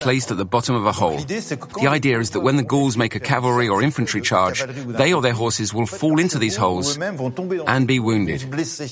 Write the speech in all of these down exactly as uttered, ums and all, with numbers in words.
placed at the bottom of a hole. The idea is that when the Gauls make a cavalry or infantry charge, they or their horses will fall into these holes and be wounded.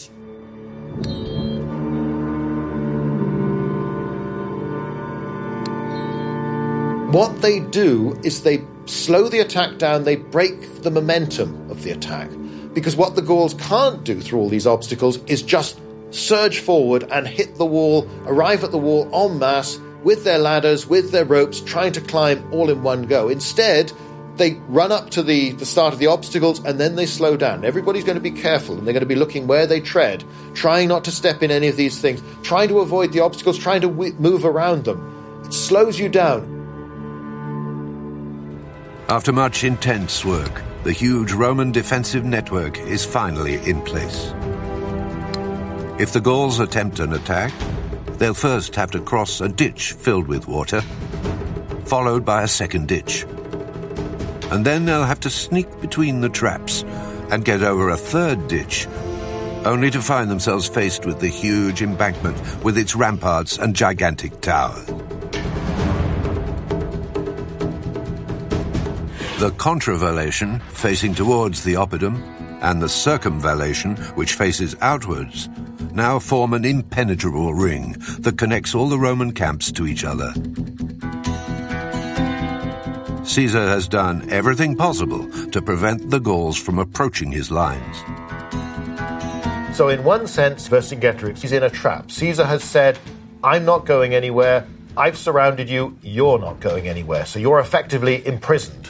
What they do is they slow the attack down, they break the momentum of the attack. Because what the Gauls can't do through all these obstacles is just surge forward and hit the wall, arrive at the wall en masse, with their ladders, with their ropes, trying to climb all in one go. Instead, they run up to the, the start of the obstacles and then they slow down. Everybody's going to be careful and they're going to be looking where they tread, trying not to step in any of these things, trying to avoid the obstacles, trying to w- move around them. It slows you down. After much intense work, the huge Roman defensive network is finally in place. If the Gauls attempt an attack, they'll first have to cross a ditch filled with water, followed by a second ditch. And then they'll have to sneak between the traps and get over a third ditch, only to find themselves faced with the huge embankment with its ramparts and gigantic towers. The contravallation, facing towards the oppidum, and the circumvallation, which faces outwards, now form an impenetrable ring that connects all the Roman camps to each other. Caesar has done everything possible to prevent the Gauls from approaching his lines. So in one sense, Vercingetorix is in a trap. Caesar has said, I'm not going anywhere, I've surrounded you, you're not going anywhere. So you're effectively imprisoned.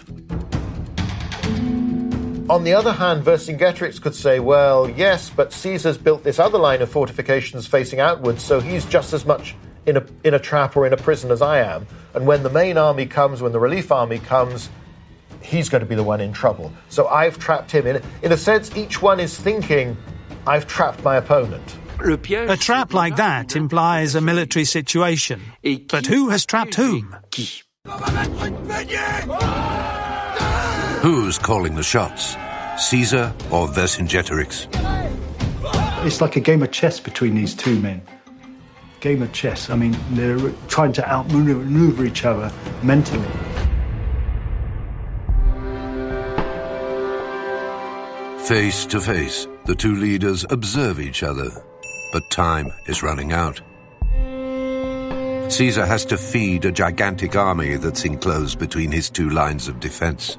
On the other hand, Vercingetorix could say, well, yes, but Caesar's built this other line of fortifications facing outwards, so he's just as much in a, in a trap or in a prison as I am. And when the main army comes, when the relief army comes, he's going to be the one in trouble. So I've trapped him. In, in a sense, each one is thinking, I've trapped my opponent. A trap like that implies a military situation. But who has trapped whom? Who's calling the shots? Caesar or Vercingetorix? It's like a game of chess between these two men. Game of chess. I mean, they're trying to outmaneuver each other mentally. Face to face, the two leaders observe each other, but time is running out. Caesar has to feed a gigantic army that's enclosed between his two lines of defense.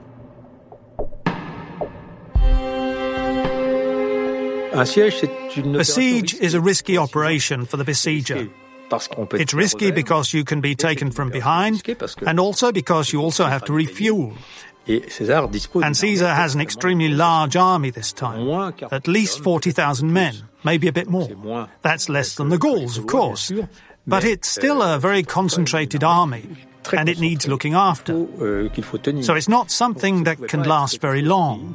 A siege is a risky operation for the besieger. It's risky because you can be taken from behind, and also because you also have to refuel. And Caesar has an extremely large army this time, at least forty thousand men, maybe a bit more. That's less than the Gauls, of course, but it's still a very concentrated army, and it needs looking after. So it's not something that can last very long.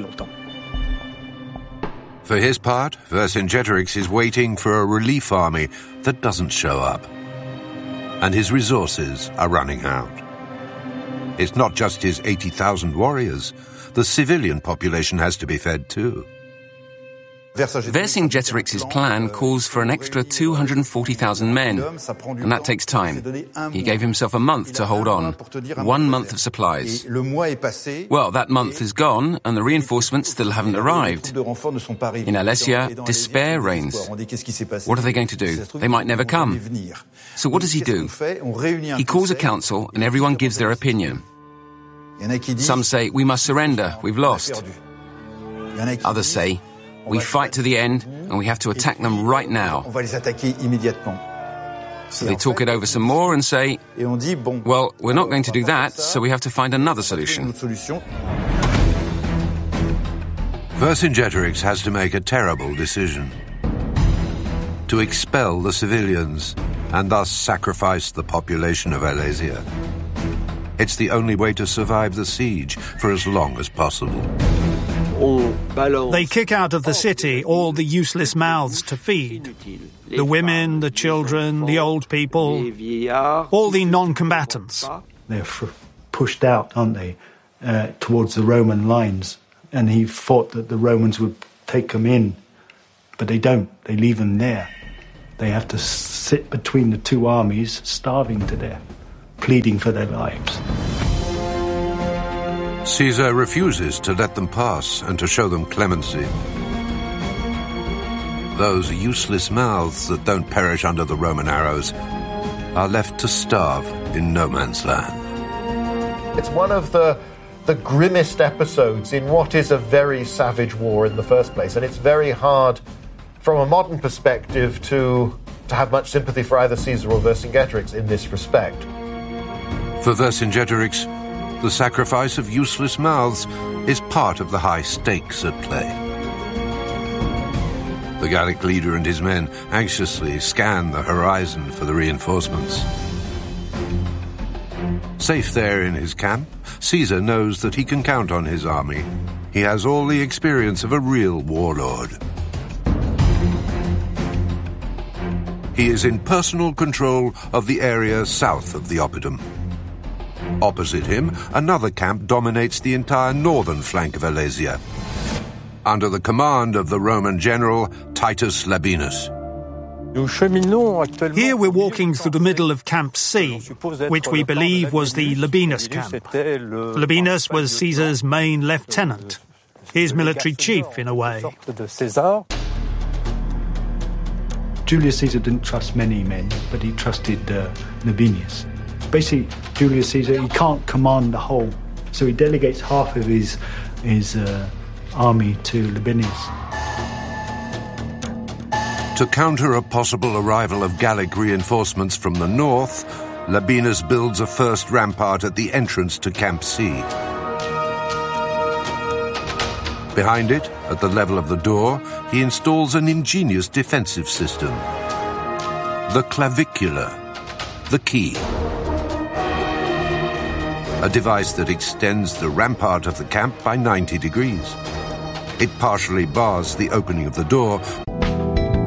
For his part, Vercingetorix is waiting for a relief army that doesn't show up. And his resources are running out. It's not just his eighty thousand warriors. The civilian population has to be fed too. Vercingetorix's plan calls for an extra two hundred forty thousand men, and that takes time. He gave himself a month to hold on, one month of supplies. Well, that month is gone, and the reinforcements still haven't arrived. In Alesia, despair reigns. What are they going to do? They might never come. So what does he do? He calls a council, and everyone gives their opinion. Some say, we must surrender, we've lost. Others say, we fight to the end, and we have to attack them right now. So they talk it over some more and say, well, we're not going to do that, so we have to find another solution. Vercingetorix has to make a terrible decision. To expel the civilians and thus sacrifice the population of Alesia. It's the only way to survive the siege for as long as possible. They kick out of the city all the useless mouths to feed. The women, the children, the old people, all the non-combatants. They're f- pushed out, aren't they, uh, towards the Roman lines. And he thought that the Romans would take them in, but they don't. They leave them there. They have to sit between the two armies, starving to death, pleading for their lives. Caesar refuses to let them pass and to show them clemency. Those useless mouths that don't perish under the Roman arrows are left to starve in no man's land. It's one of the the grimmest episodes in what is a very savage war in the first place, and it's very hard from a modern perspective to to have much sympathy for either Caesar or Vercingetorix in this respect. For Vercingetorix, the sacrifice of useless mouths is part of the high stakes at play. The Gallic leader and his men anxiously scan the horizon for the reinforcements. Safe there in his camp, Caesar knows that he can count on his army. He has all the experience of a real warlord. He is in personal control of the area south of the Oppidum. Opposite him, another camp dominates the entire northern flank of Alesia, under the command of the Roman general Titus Labienus. Here we're walking through the middle of Camp C, which we believe was the Labienus camp. Labienus was Caesar's main lieutenant, his military chief in a way. Julius Caesar didn't trust many men, but he trusted uh, Labienus. Basically, Julius Caesar, he can't command the whole, so he delegates half of his, his uh, army to Labienus. To counter a possible arrival of Gallic reinforcements from the north, Labienus builds a first rampart at the entrance to Camp C. Behind it, at the level of the door, he installs an ingenious defensive system. The clavicula, the key. A device that extends the rampart of the camp by ninety degrees. It partially bars the opening of the door,